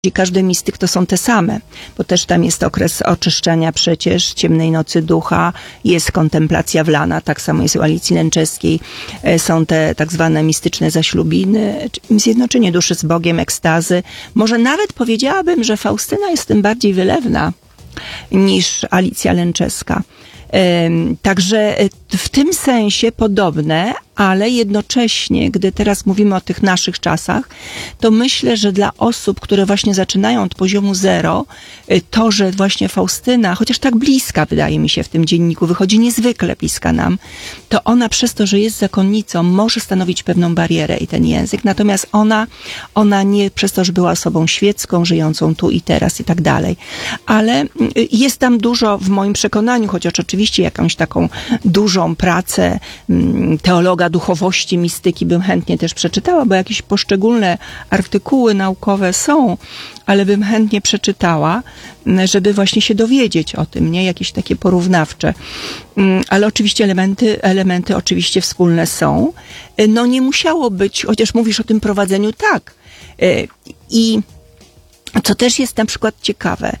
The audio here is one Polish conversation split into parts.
Każdy mistyk to są te same, bo też tam jest okres oczyszczania przecież, ciemnej nocy ducha, jest kontemplacja wlana, tak samo jest u Alicji Lęczeskiej, są te tak zwane mistyczne zaślubiny, zjednoczenie duszy z Bogiem, ekstazy. Może nawet powiedziałabym, że Faustyna jest tym bardziej wylewna niż Alicja Lęczeska. Także w tym sensie podobne, ale jednocześnie, gdy teraz mówimy o tych naszych czasach, to myślę, że dla osób, które właśnie zaczynają od poziomu 0, to, że właśnie Faustyna, chociaż tak bliska wydaje mi się w tym dzienniku, wychodzi niezwykle bliska nam, to ona przez to, że jest zakonnicą, może stanowić pewną barierę i ten język, natomiast ona nie przez to, że była osobą świecką, żyjącą tu i teraz i tak dalej. Ale jest tam dużo w moim przekonaniu, chociaż oczywiście jakąś taką dużą pracę teologa duchowości, mistyki bym chętnie też przeczytała, bo jakieś poszczególne artykuły naukowe są, ale bym chętnie przeczytała, żeby właśnie się dowiedzieć o tym, nie? Jakieś takie porównawcze. Ale oczywiście elementy oczywiście wspólne są. No nie musiało być, chociaż mówisz o tym prowadzeniu, tak. I co też jest na przykład ciekawe,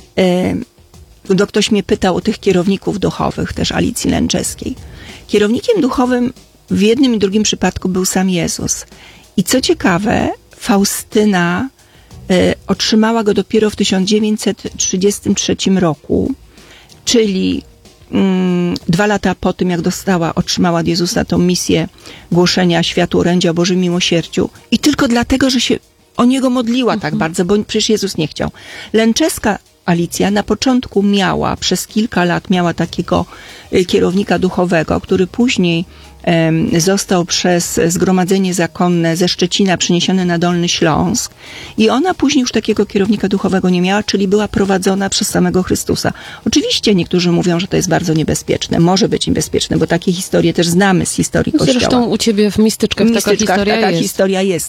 ktoś mnie pytał o tych kierowników duchowych, też Alicji Lęczeskiej. Kierownikiem duchowym w jednym i drugim przypadku był sam Jezus. I co ciekawe, Faustyna otrzymała go dopiero w 1933 roku, czyli 2 lata po tym, jak otrzymała od Jezusa tą misję głoszenia światu orędzia o Bożym miłosierdziu. I tylko dlatego, że się o niego modliła tak bardzo, bo przecież Jezus nie chciał. Lęczeska Alicja na początku przez kilka lat miała takiego kierownika duchowego, który później został przez Zgromadzenie Zakonne ze Szczecina przeniesiony na Dolny Śląsk i ona później już takiego kierownika duchowego nie miała, czyli była prowadzona przez samego Chrystusa. Oczywiście niektórzy mówią, że to jest bardzo niebezpieczne. Może być niebezpieczne, bo takie historie też znamy z historii Kościoła. Zresztą u ciebie w Mistyczkach taka historia jest.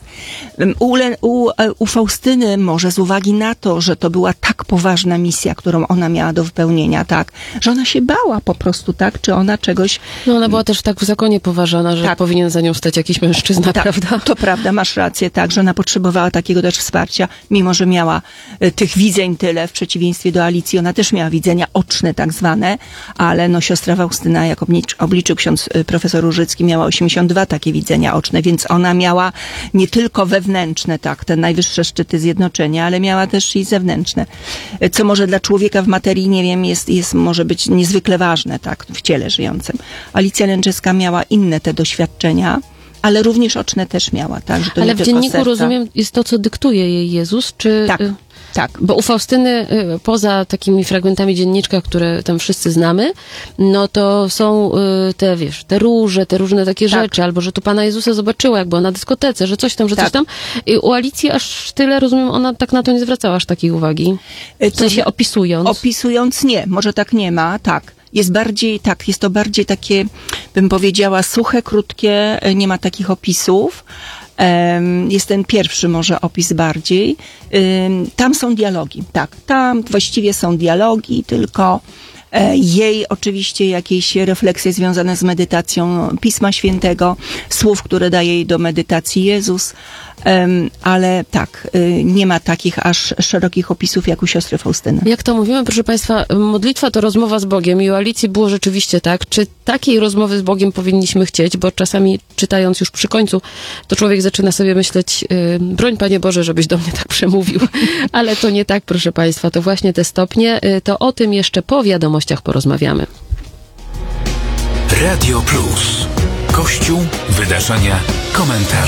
U Faustyny może z uwagi na to, że to była tak poważna misja, którą ona miała do wypełnienia, tak, że ona się bała po prostu, tak, czy ona czegoś... No ona była też tak w zakonie poważana, że powinien za nią stać jakiś mężczyzna, prawda? To prawda, masz rację, tak, że ona potrzebowała takiego też wsparcia, mimo że miała tych widzeń tyle, w przeciwieństwie do Alicji, ona też miała widzenia oczne tak zwane, ale no siostra Faustyna, jak obliczył ksiądz profesor Różycki, miała 82 takie widzenia oczne, więc ona miała nie tylko wewnętrzne, tak, te najwyższe szczyty zjednoczenia, ale miała też i zewnętrzne, co może dla człowieka w materii, nie wiem, może być niezwykle ważne, tak, w ciele żyjącym. Alicja Lęczeska miała inne te doświadczenia, ale również oczne też miała, tak? Że to ale nie w dzienniku, serca. Rozumiem, jest to, co dyktuje jej Jezus, czy... Tak. Bo u Faustyny, poza takimi fragmentami dzienniczka, które tam wszyscy znamy, no to są te róże, te różne takie rzeczy, albo że tu Pana Jezusa zobaczyła, jak była na dyskotece, że coś tam, coś tam. I u Alicji aż tyle, rozumiem, ona tak na to nie zwracała aż takiej uwagi. W sensie opisując. Opisując nie, może tak nie ma, tak. Jest to bardziej takie, bym powiedziała, suche, krótkie, nie ma takich opisów. Jest ten pierwszy może opis bardziej. Tam są dialogi, tak. Tam właściwie są dialogi, tylko jej oczywiście jakieś refleksje związane z medytacją Pisma Świętego, słów, które daje jej do medytacji Jezus, ale tak, nie ma takich aż szerokich opisów jak u siostry Faustyny. Jak to mówimy, proszę Państwa, modlitwa to rozmowa z Bogiem i u Alicji było rzeczywiście tak. Czy takiej rozmowy z Bogiem powinniśmy chcieć? Bo czasami czytając już przy końcu, to człowiek zaczyna sobie myśleć, broń Panie Boże, żebyś do mnie tak przemówił. Ale to nie tak, proszę Państwa, to właśnie te stopnie, to o tym jeszcze po wiadomościach porozmawiamy. Radio Plus. Kościół, wydarzenia, komentarze.